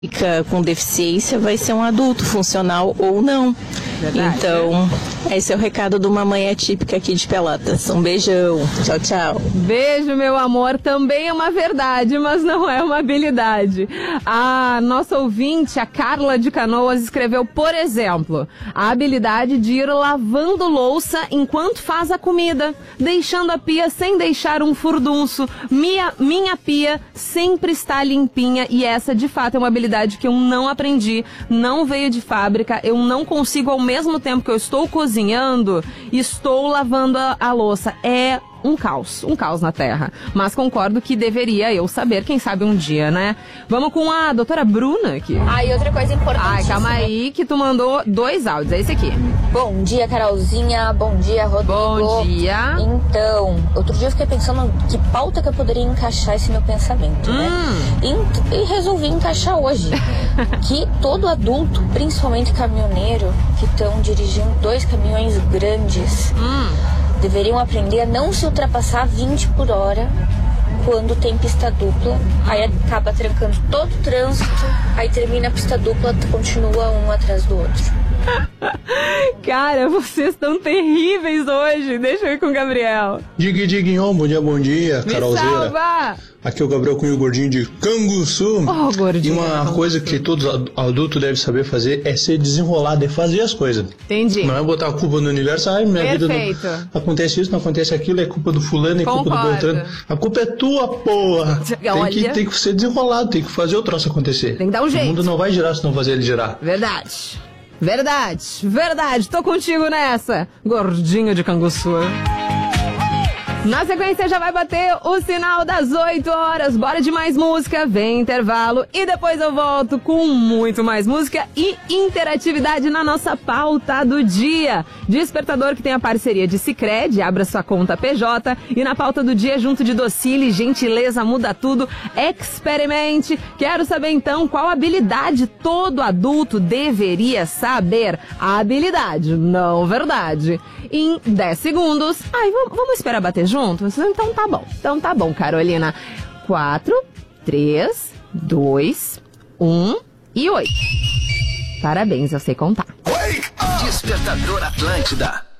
fica com deficiência vai ser um adulto funcional ou não. Verdade. Então, esse é o recado de uma mãe atípica aqui de Pelotas. Um beijão. Tchau, tchau. Beijo, meu amor. Também é uma verdade, mas não é uma habilidade. A nossa ouvinte, a Carla de Canoas, escreveu, por exemplo, a habilidade de ir lavando louça enquanto faz a comida, deixando a pia sem deixar um furdunço. Minha pia sempre está limpinha e essa, de fato, é uma habilidade que eu não aprendi, não veio de fábrica, eu não consigo, ao mesmo tempo que eu estou cozinhando, estou lavando a louça. É um caos na Terra. Mas concordo que deveria eu saber, quem sabe um dia, né? Vamos com a doutora Bruna aqui. E outra coisa importante. Calma aí que tu mandou 2 áudios, é esse aqui. Bom dia, Carolzinha. Bom dia, Rodrigo. Bom dia. Então, outro dia eu fiquei pensando que pauta que eu poderia encaixar esse meu pensamento, né? E resolvi encaixar hoje. Que todo adulto, principalmente caminhoneiro, que estão dirigindo 2 caminhões grandes, deveriam aprender a não se ultrapassar 20 por hora quando tem pista dupla. Aí acaba trancando todo o trânsito, aí termina a pista dupla, continua um atrás do outro. Cara, vocês estão terríveis hoje. Deixa eu ir com o Gabriel. Diguinho, bom dia, Carolzeira. Salva! Aqui é o Gabriel Cunha, o gordinho de Canguçu. Gordinho. E uma coisa que todo adulto deve saber fazer é ser desenrolado, é fazer as coisas. Entendi. Não é botar a culpa no universo, minha Perfeito. vida não acontece isso, não acontece aquilo, é culpa do fulano, é culpa do Beltrano. A culpa é tua, porra. Tem que ser desenrolado, tem que fazer o troço acontecer. Tem que dar um jeito. O mundo não vai girar se não fazer ele girar. Verdade. Tô contigo nessa, gordinho de Canguçu. Na sequência já vai bater o sinal das 8 horas. Bora de mais música, vem intervalo e depois eu volto com muito mais música e interatividade na nossa pauta do dia. Despertador que tem a parceria de Sicredi, abra sua conta PJ, e na pauta do dia junto de Docile, gentileza muda tudo, experimente. Quero saber então qual habilidade todo adulto deveria saber. A habilidade, não verdade. Em 10 segundos. Vamos esperar bater juntos? Então tá bom, Carolina. 4, 3, 2, 1 e 8. Parabéns, eu sei contar. Despertador Atlântida.